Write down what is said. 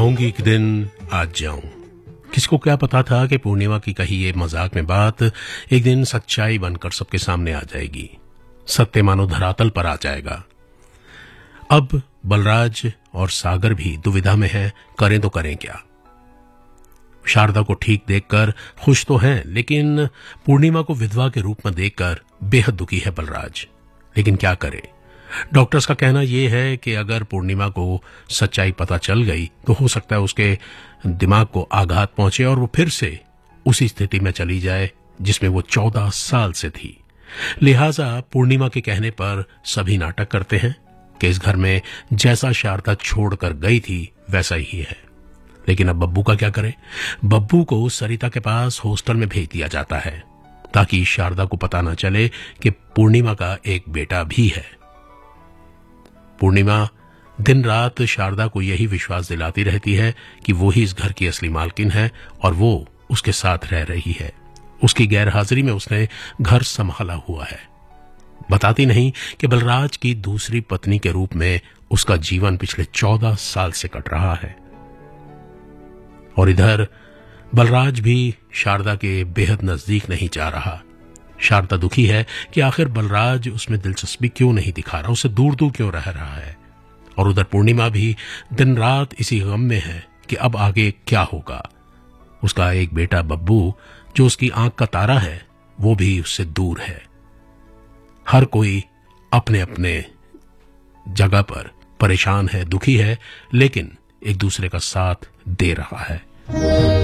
चाहूंगी एक दिन आज जाऊं। किसी को क्या पता था कि पूर्णिमा की कही ये मजाक में बात एक दिन सच्चाई बनकर सबके सामने आ जाएगी। सत्य मानो धरातल पर आ जाएगा। अब बलराज और सागर भी दुविधा में है, करें तो करें क्या। शारदा को ठीक देखकर खुश तो हैं, लेकिन पूर्णिमा को विधवा के रूप में देखकर बेहद दुखी है बलराज। लेकिन क्या करे। डॉक्टर्स का कहना यह है कि अगर पूर्णिमा को सच्चाई पता चल गई तो हो सकता है उसके दिमाग को आघात पहुंचे और वो फिर से उसी स्थिति में चली जाए जिसमें वो 14 साल से थी। लिहाजा पूर्णिमा के कहने पर सभी नाटक करते हैं कि इस घर में जैसा शारदा छोड़कर गई थी वैसा ही है। लेकिन अब बब्बू का क्या करे। बब्बू को सरिता के पास हॉस्टल में भेज दिया जाता है ताकि शारदा को पता न चले कि पूर्णिमा का एक बेटा भी है। पूर्णिमा दिन रात शारदा को यही विश्वास दिलाती रहती है कि वो ही इस घर की असली मालकिन है और वो उसके साथ रह रही है। उसकी गैरहाजिरी में उसने घर संभाला हुआ है। बताती नहीं कि बलराज की दूसरी पत्नी के रूप में उसका जीवन पिछले 14 साल से कट रहा है। और इधर बलराज भी शारदा के बेहद नजदीक नहीं जा रहा। शारदा दुखी है कि आखिर बलराज उसमें दिलचस्पी क्यों नहीं दिखा रहा, उसे दूर दूर क्यों रह रहा है। और उधर पूर्णिमा भी दिन रात इसी गम में है कि अब आगे क्या होगा। उसका एक बेटा बब्बू जो उसकी आंख का तारा है वो भी उससे दूर है। हर कोई अपने अपने जगह पर परेशान है, दुखी है, लेकिन एक दूसरे का साथ दे रहा है।